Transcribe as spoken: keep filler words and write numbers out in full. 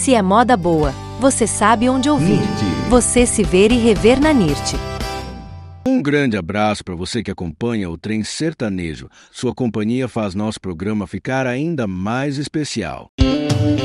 Se é moda boa, você sabe onde ouvir. Nirt. Você se ver e rever na Nirt. Um grande abraço para você que acompanha o Trem Sertanejo. Sua companhia faz nosso programa ficar ainda mais especial.